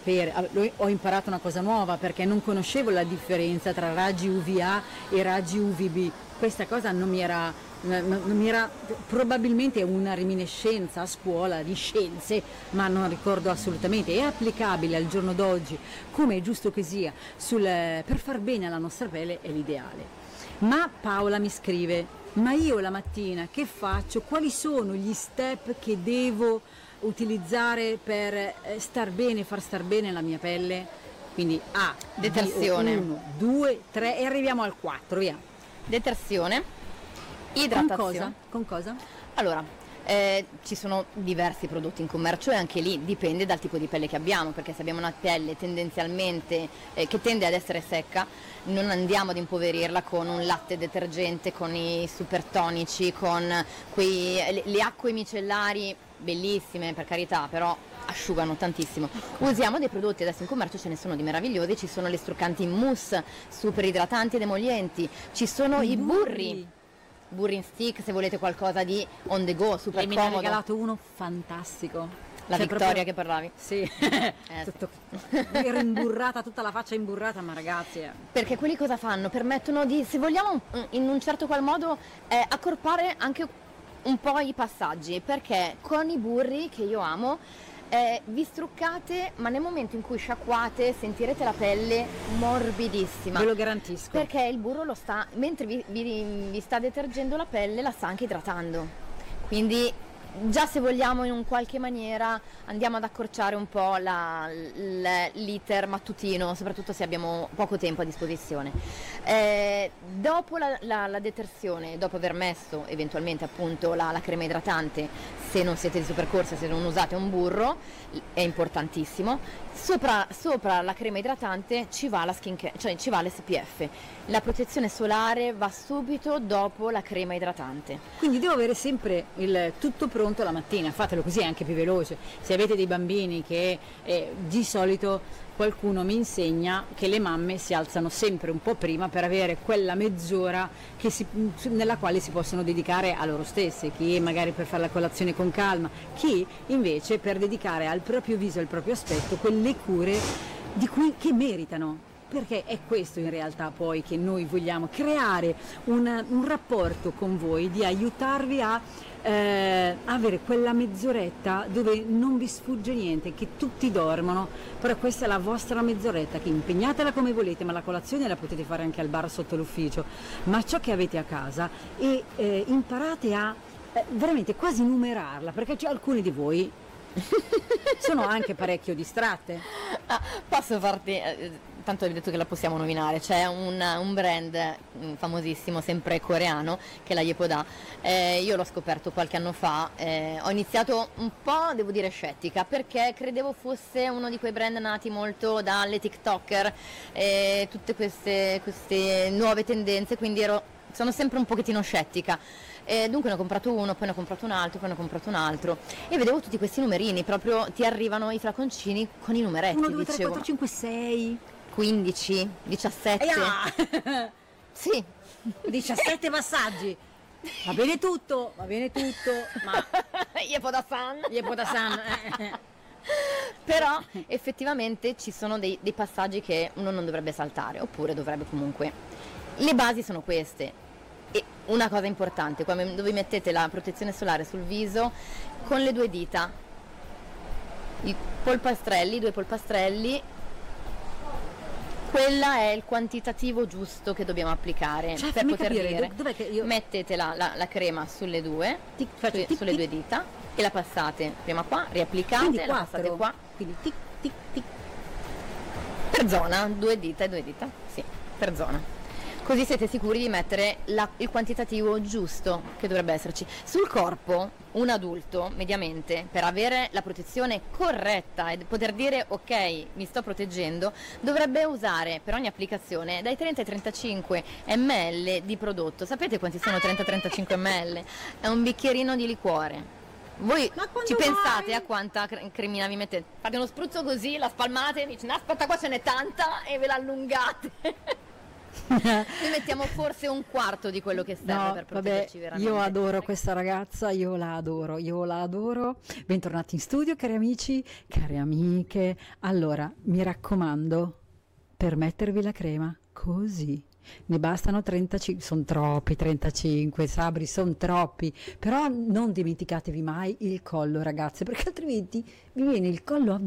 sapere, ho imparato una cosa nuova perché non conoscevo la differenza tra raggi UVA e raggi UVB. Questa cosa non mi era, probabilmente una reminiscenza a scuola di scienze, ma non ricordo assolutamente. È applicabile al giorno d'oggi, come è giusto che sia, per far bene alla nostra pelle è l'ideale. Ma Paola mi scrive: ma io la mattina che faccio? Quali sono gli step che devo utilizzare per far star bene la mia pelle? Quindi detersione 1, 2, 3 e arriviamo al 4, via. Detersione, idratazione. Con cosa? Allora, ci sono diversi prodotti in commercio e anche lì dipende dal tipo di pelle che abbiamo, perché se abbiamo una pelle tendenzialmente che tende ad essere secca, non andiamo ad impoverirla con un latte detergente, con i super tonici, con le acque micellari, bellissime per carità, però asciugano tantissimo. Usiamo dei prodotti, adesso in commercio ce ne sono di meravigliosi, ci sono le struccanti in mousse, super idratanti ed emollienti, ci sono i burri in stick se volete qualcosa di on the go, super comodo. Mi ha regalato uno fantastico. La Vittoria proprio... che parlavi? Sì, ero imburrata, tutta la faccia imburrata, ma ragazzi... Perché quelli cosa fanno? Permettono di, se vogliamo, in un certo qual modo, accorpare anche un po' i passaggi, perché con i burri, che io amo, vi struccate, ma nel momento in cui sciacquate sentirete la pelle morbidissima. Ve lo garantisco. Perché il burro mentre vi sta detergendo la pelle, la sta anche idratando. Quindi già se vogliamo in un qualche maniera andiamo ad accorciare un po' l'iter mattutino, soprattutto se abbiamo poco tempo a disposizione. Dopo la detersione, dopo aver messo eventualmente appunto la crema idratante, se non siete di supercorsa, se non usate un burro, è importantissimo. Sopra la crema idratante ci va la skincare, cioè ci va l'SPF. La protezione solare va subito dopo la crema idratante. Quindi devo avere sempre il tutto pronto la mattina, fatelo così è anche più veloce. Se avete dei bambini che di solito qualcuno mi insegna che le mamme si alzano sempre un po' prima per avere quella mezz'ora nella quale si possono dedicare a loro stesse, chi magari per fare la colazione con calma, chi invece per dedicare al proprio viso, al proprio aspetto, quelle cure che meritano. Perché è questo in realtà poi che noi vogliamo, creare un rapporto con voi, di aiutarvi a avere quella mezz'oretta dove non vi sfugge niente, che tutti dormono, però questa è la vostra mezz'oretta, che impegnatela come volete, ma la colazione la potete fare anche al bar sotto l'ufficio, ma ciò che avete a casa e imparate a veramente quasi numerarla, perché alcuni di voi sono anche parecchio distratte. Posso farti, tanto hai detto che la possiamo nominare, c'è un brand famosissimo, sempre coreano, che è la Yepoda. Io l'ho scoperto qualche anno fa, ho iniziato un po', devo dire, scettica, perché credevo fosse uno di quei brand nati molto dalle TikToker, tutte queste nuove tendenze, quindi sono sempre un pochettino scettica. Dunque ne ho comprato uno, poi ne ho comprato un altro, poi ne ho comprato un altro e vedevo tutti questi numerini, proprio ti arrivano i flaconcini con i numeretti. 1, 2, 3, 4, 5, 6 15, 17 sì, 17 passaggi. Va bene tutto, ma Yepoda-san. Però effettivamente ci sono dei passaggi che uno non dovrebbe saltare, oppure dovrebbe comunque. Le basi sono queste. E una cosa importante, quando vi mettete la protezione solare sul viso, con le 2 dita, i polpastrelli, 2 polpastrelli, quella è il quantitativo giusto che dobbiamo applicare, cioè, per poter dire. Dov'è che io... Mettete la crema sulle 2 dita e la passate prima qua, riapplicate, la passate qua, quindi tic tic tic, per zona, 2 dita, sì, per zona. Così siete sicuri di mettere il quantitativo giusto che dovrebbe esserci. Sul corpo, un adulto, mediamente, per avere la protezione corretta e poter dire ok, mi sto proteggendo, dovrebbe usare per ogni applicazione dai 30 ai 35 ml di prodotto. Sapete quanti sono 30-35 ml? È un bicchierino di liquore. Voi ci pensate a quanta cremina vi mettete? Fate uno spruzzo così, la spalmate, dice no, aspetta, qua ce n'è tanta, e ve la allungate. Noi mettiamo forse un quarto di quello che serve per proteggerci veramente. Io adoro questa ragazza, io la adoro. Bentornati in studio, cari amici, care amiche. Allora, mi raccomando, per mettervi la crema così. Ne bastano 35, sono troppi 35, Sabri, sono troppi, però non dimenticatevi mai il collo, ragazze, perché altrimenti vi viene il collo a